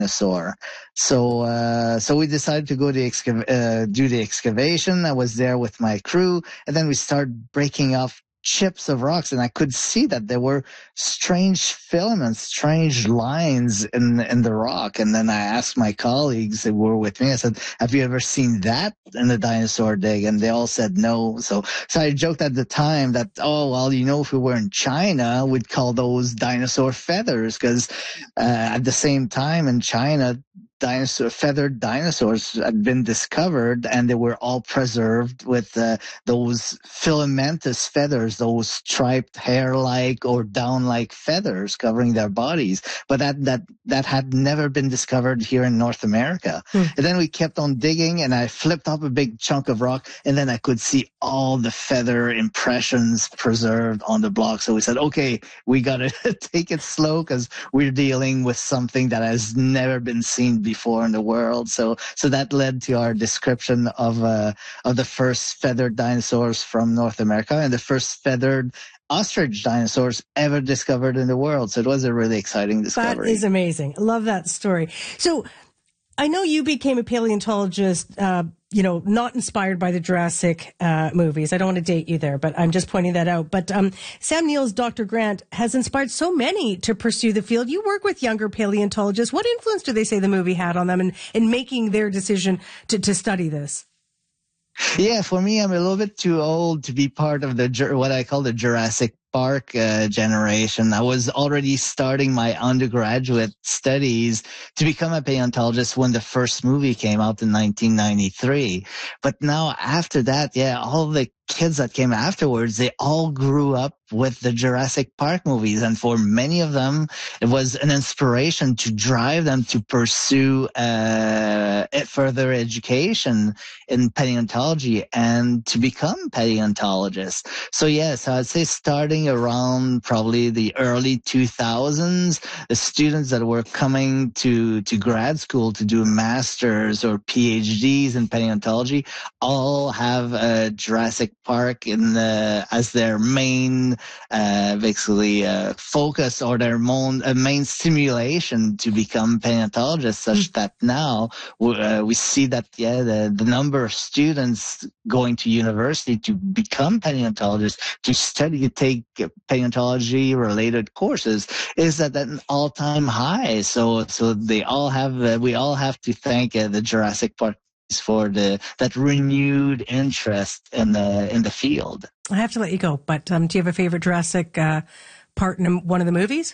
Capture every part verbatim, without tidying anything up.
dinosaur. So, uh, so we decided to go to excav- uh, do the excavation. I was there with my crew, and then we started breaking off chips of rocks, and I could see that there were strange filaments, strange lines in in the rock. And then I asked my colleagues that were with me, I said, have you ever seen that in the dinosaur dig? And they all said no. So so I joked at the time that, oh, well, you know, if we were in China, we'd call those dinosaur feathers, because uh, at the same time in China, dinosaur feathered dinosaurs had been discovered, and they were all preserved with uh, those filamentous feathers, those striped hair-like or down-like feathers covering their bodies. But that that that had never been discovered here in North America. Hmm. And then we kept on digging, and I flipped up a big chunk of rock, and then I could see all the feather impressions preserved on the block. So we said, okay, we got to take it slow, because we're dealing with something that has never been seen before. before in the world. So, so that led to our description of, uh, of the first feathered dinosaurs from North America and the first feathered ostrich dinosaurs ever discovered in the world. So it was a really exciting discovery. That is amazing. I love that story. So I know you became a paleontologist, uh, you know, not inspired by the Jurassic uh, movies. I don't want to date you there, but I'm just pointing that out. But um, Sam Neill's Doctor Grant has inspired so many to pursue the field. You work with younger paleontologists. What influence do they say the movie had on them in, in making their decision to, to study this? Yeah, for me, I'm a little bit too old to be part of the what I call the Jurassic Park uh, generation. I was already starting my undergraduate studies to become a paleontologist when the first movie came out in nineteen ninety-three. But now after that, yeah, all the kids that came afterwards, they all grew up with the Jurassic Park movies. And for many of them, it was an inspiration to drive them to pursue uh, further education in paleontology and to become paleontologists. So yes, I'd say starting around probably the early two thousands, the students that were coming to, to grad school to do masters or PhDs in paleontology all have a Jurassic Park in the, as their main, uh, basically, uh, focus or their main, uh, main stimulation to become paleontologists, such mm. that now uh, we see that, yeah, the, the number of students going to university to become paleontologists, to study, to take paleontology related courses is at an all-time high. So, so they all have, uh, we all have to thank uh, the Jurassic Park for the that renewed interest in the in the field. I have to let you go, but um, do you have a favorite Jurassic uh, part in one of the movies?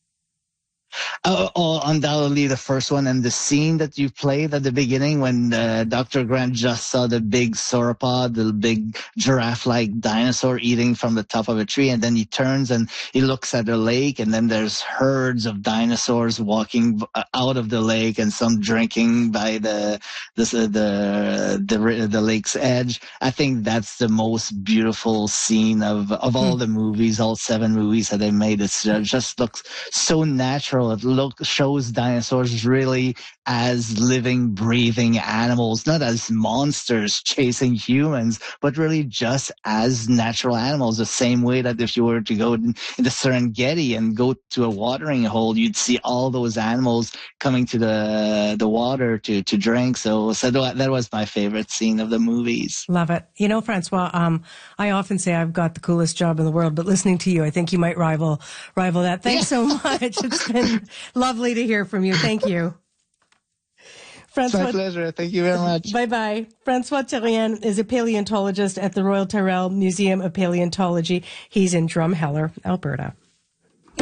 Oh, oh, undoubtedly the first one, and the scene that you played at the beginning when uh, Doctor Grant just saw the big sauropod, the big giraffe-like dinosaur eating from the top of a tree, and then he turns and he looks at the lake, and then there's herds of dinosaurs walking out of the lake, and some drinking by the the the the, the lake's edge. I think that's the most beautiful scene of of all the movies, all seven movies that they made. It's, it just looks so natural. It look, shows dinosaurs really as living, breathing animals, not as monsters chasing humans, but really just as natural animals. The same way that if you were to go in, in the Serengeti and go to a watering hole, you'd see all those animals coming to the the water to, to drink. So, so that was my favorite scene of the movies. Love it. You know, Francois, um, I often say I've got the coolest job in the world, but listening to you, I think you might rival rival that. Thanks so much. It's been lovely to hear from you. Thank you. Francois, it's my pleasure. Thank you very much. Bye-bye. Francois Therrien is a paleontologist at the Royal Tyrrell Museum of Paleontology. He's in Drumheller, Alberta.